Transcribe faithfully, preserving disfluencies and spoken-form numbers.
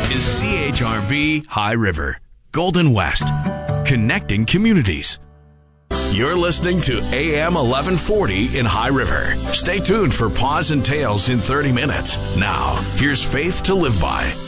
is C H R V High River, Golden West, connecting communities. You're listening to A M eleven forty in High River. Stay tuned for Paws and Tales in thirty minutes. Now, here's Faith to Live By.